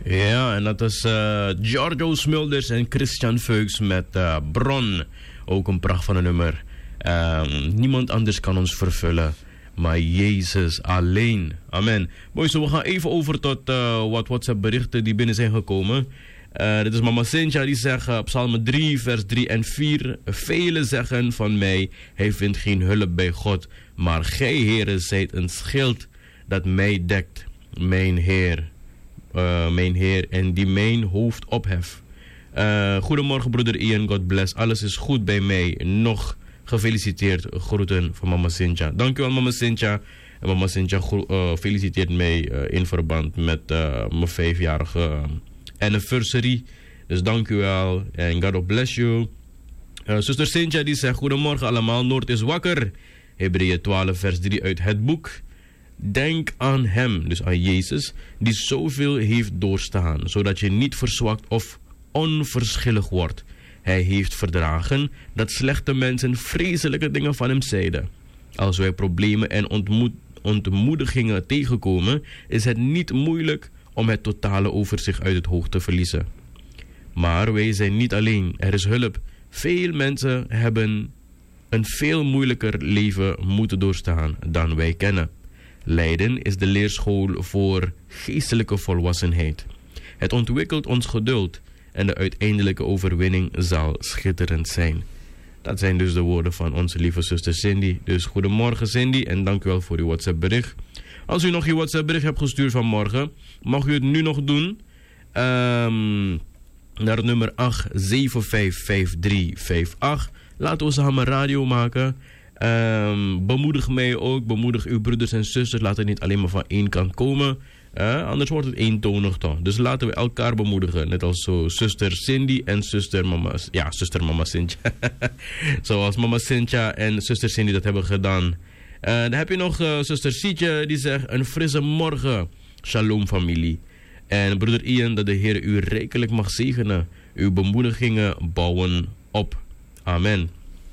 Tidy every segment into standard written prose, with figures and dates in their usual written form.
Ja, en dat is Giorgio Smulders en Christian Veuks met Bron. Ook een pracht van een nummer. Niemand anders kan ons vervullen, maar Jezus alleen. Amen. Boys, we gaan even over tot wat WhatsApp berichten die binnen zijn gekomen. Dit is Mama Cynthia die zegt Psalm 3 vers 3 en 4. Velen zeggen van mij, hij vindt geen hulp bij God. Maar gij, Heere, zijt een schild dat mij dekt, mijn Heer, en die mijn hoofd opheft. Goedemorgen broeder Ian, God bless. Alles is goed bij mij. Nog gefeliciteerd. Groeten van Mama Cynthia. Dankjewel Mama Cynthia. En Mama Cynthia feliciteert mij in verband met mijn 5-jarige anniversary. Dus dankjewel. En God bless you. Zuster Cynthia die zegt goedemorgen allemaal. Noord is wakker. Hebreeën 12 vers 3 uit het boek. Denk aan hem, dus aan Jezus, die zoveel heeft doorstaan, zodat je niet verzwakt of onverschillig wordt. Hij heeft verdragen dat slechte mensen vreselijke dingen van hem zeiden. Als wij problemen en ontmoedigingen tegenkomen, is het niet moeilijk om het totale overzicht uit het hoofd te verliezen. Maar wij zijn niet alleen, er is hulp. Veel mensen hebben een veel moeilijker leven moeten doorstaan dan wij kennen. Lijden is de leerschool voor geestelijke volwassenheid. Het ontwikkelt ons geduld en de uiteindelijke overwinning zal schitterend zijn. Dat zijn dus de woorden van onze lieve zuster Cindy. Dus goedemorgen Cindy en dank u wel voor uw WhatsApp bericht. Als u nog uw WhatsApp bericht hebt gestuurd vanmorgen, mag u het nu nog doen. Naar het nummer 8755358. Laten we samen radio maken. Bemoedig mij ook, bemoedig uw broeders en zusters. Laat het niet alleen maar van één kant komen. Anders wordt het eentonig toch. Dus laten we elkaar bemoedigen. Net als zo zuster Cindy en zuster Mama Cynthia. Zoals Mama Cynthia en zuster Cindy dat hebben gedaan. Dan heb je nog zuster Sietje die zegt een frisse morgen. Shalom familie. En broeder Ian, dat de Heer u rijkelijk mag zegenen. Uw bemoedigingen bouwen op. Amen.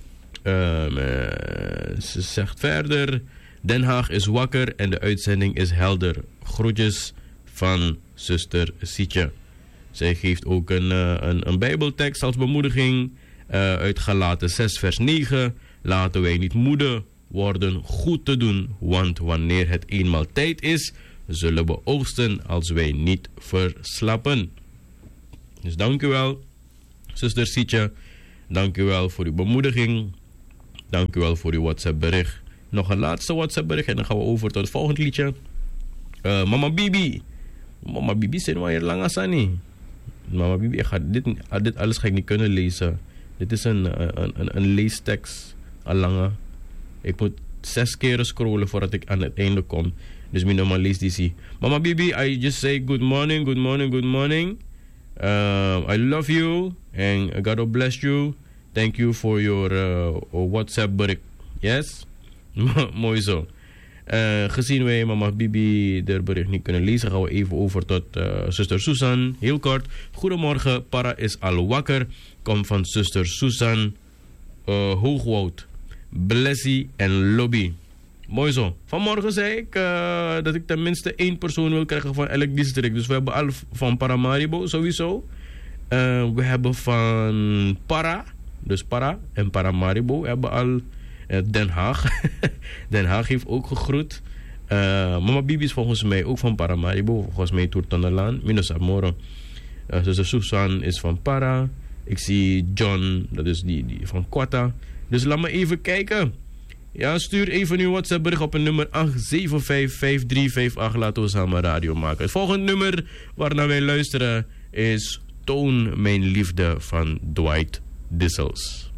Ze zegt verder, Den Haag is wakker en de uitzending is helder. Groetjes van zuster Sietje. Zij geeft ook een bijbeltekst als bemoediging uit Galaten 6 vers 9. Laten wij niet moede worden goed te doen, want wanneer het eenmaal tijd is, zullen we oogsten als wij niet verslappen. Dus dank u wel, zuster Sietje. Dank u wel voor uw bemoediging. Dank u wel voor uw WhatsApp bericht. Nog een laatste WhatsApp bericht en dan gaan we over tot het volgende liedje. Mama Bibi. Mama Bibi zijn we hier lang als niet. Mama Bibi, dit alles ga ik niet kunnen lezen. Dit is een leestekst. Al lange. Ik moet 6 keer scrollen voordat ik aan het einde kom. Dus mijn normaal lees die zie. Mama Bibi, I just say good morning, good morning, good morning. I love you and God bless you. Thank you for your WhatsApp bericht. Yes? Mooi zo. Gezien wij Mama Bibi de bericht niet kunnen lezen, gaan we even over tot zuster Susan. Heel kort. Goedemorgen, Para is al wakker. Kom van zuster Susan Hoogwoud, Blessie en Lobby. Mooi zo. Vanmorgen zei ik dat ik tenminste 1 persoon wil krijgen van elk district. Dus we hebben al van Paramaribo sowieso. We hebben van Para, dus Para en Paramaribo. We hebben al Den Haag. Den Haag heeft ook gegroet. Mama Bibi is volgens mij ook van Paramaribo. Volgens mij Toertondelaan. Minus Amoro. Dus Susan is van Para. Ik zie John, dat is die van Quata. Dus laat me even kijken. Ja, stuur even uw WhatsApp bericht op een nummer 8755358. Laten we samen radio maken. Het volgende nummer waarnaar wij luisteren is Toon mijn liefde van Dwight Dissels.